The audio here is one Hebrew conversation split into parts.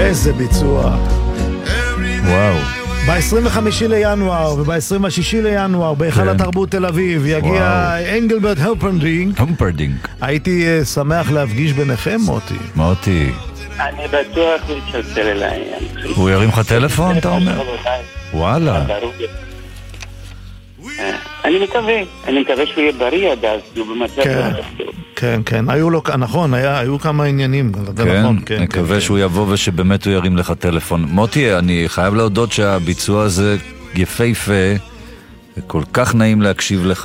איזה ביצוע. וואו. ב-25 לינואר וב-26 לינואר בהיכל התרבות תל אביב יגיע אנגלברט המפרדינג. הייתי שמח להפגיש ביניכם, מוטי. אני בטוח הוא יצלצל אליי. הוא ירים לך טלפון, אתה אומר? וואלה. אני מקווה שהוא יהיה בריא עד אז, הוא במצב טוב. כן, היו כמה עניינים. כן, מקווה שהוא יבוא ושבאמת הוא ירים לך טלפון. מוטי, אני חייב להודות שהביצוע הזה יפהפה, וכל כך נעים להקשיב לך.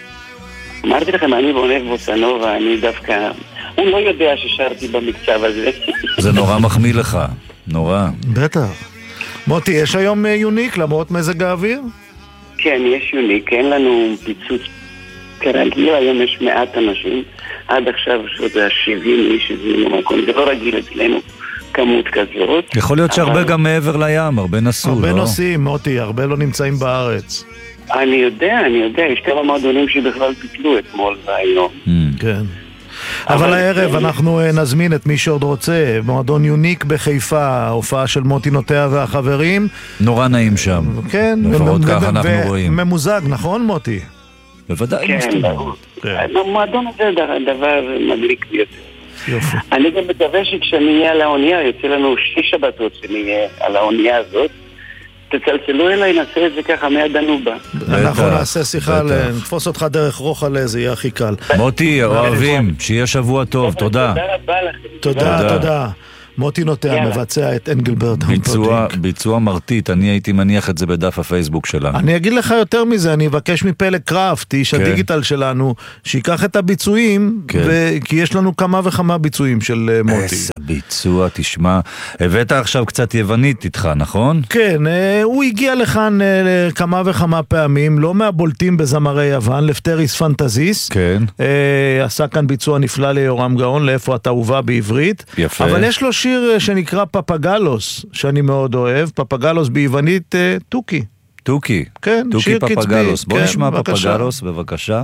אמרתי לכם, אני בונב בוסנובה, אני דווקא... הוא לא יודע ששרתי במקצב הזה. זה נורא מחמיא לך, נורא. בטח. מוטי, יש היום יוניק למרות מזג האוויר? כן, יש יוניק, אין לנו פיצוץ כרגיל, היום יש מעט אנשים, עד עכשיו שזה 70 איש שזמינו מקום, זה לא רגיל אצלנו כמות כזאת. יכול להיות שהרבה גם מעבר לים, הרבה נסעו, לא? הרבה נוסעים, מוטי, הרבה לא נמצאים בארץ. אני יודע, יש כמה מועדונים שבכלל פיצלו אתמול והיום. כן. אבל הערב אנחנו נזמין את מי שעוד רוצה, מועדון יוניק בחיפה, הופעה של מוטי נוטע והחברים. נורא נעים שם. כן. לפחות ככה אנחנו רואים. ממוזג, נכון מוטי? בוודאי. כן, ברור. המועדון הזה דבר מדליק ביותר. אני גם מקווה שכשאני אהיה על האונייה, יוצא לנו 6 שבתות שנהיה על האונייה הזאת, תצלצלו אליי, נעשה את זה ככה מהדנובה. אנחנו נעשה שיחה, נתפוס אותך דרך רוחה, זה יהיה הכי קל. מוטי, אוהבים, שיהיה שבוע טוב, תודה. תודה רבה לכם. תודה. מוטי נוטע מבצע את אנגלברט המפרדינג. ביצוע מרתית, אני הייתי מניח את זה בדף הפייסבוק שלנו. אני אגיד לך יותר מזה, אני אבקש מפלג קראפט, איש הדיגיטל שלנו, שיקח את הביצועים, כי יש לנו כמה וכמה ביצועים של מוטי. איזה ביצוע, תשמע. הבאת עכשיו קצת יוונית איתך, נכון? כן, הוא הגיע לכאן כמה וכמה פעמים, לא מהבולטים בזמרי יוון, לפטריס פנטזיס. כן. עשה כאן ביצוע נפלא ליורם גאון, לאיפה אתה הובא בעברית. יפה. אבל יש לו שיר שנקרא פפגלוס, שאני מאוד אוהב, פפגלוס ביוונית טוקי. טוקי? כן, טוקי שיר קצבי. פפגלוס. בוא כן, נשמע בבקשה. פפגלוס, בבקשה.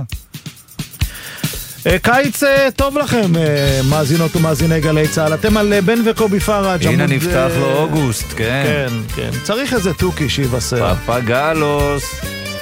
קיץ טוב לכם, מאזינות ומאזיני גלי צהל. אתם על בן וקובי פראג'. הנה נפתח לו אוגוסט, כן. כן. צריך איזה טוקי שיבשר. פפגלוס.